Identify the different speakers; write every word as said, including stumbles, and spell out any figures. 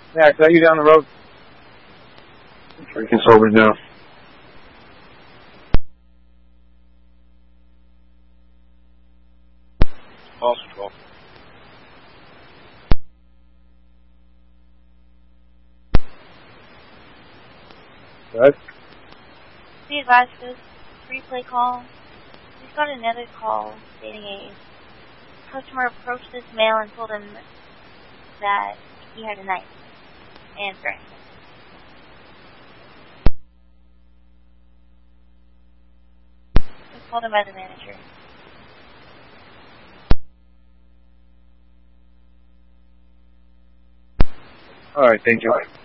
Speaker 1: Max, are you down the road?
Speaker 2: Drinking sober now.
Speaker 3: Also twelve.
Speaker 1: Good.
Speaker 4: Be advised this replay call. We've got another call stating a customer approached this male and told him that he had a knife and threatened him. Was called him by the manager.
Speaker 1: All right, thank you.